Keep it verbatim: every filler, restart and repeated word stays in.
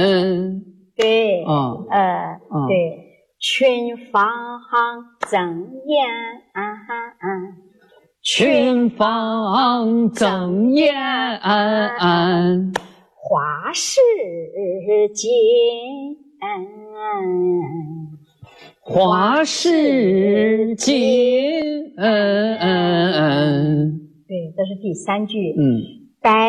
嗯， 对， 哦呃， 哦对，群芳争艳， 群芳争艳， 花市金， 花市金， 对，这是第三句。 嗯。 白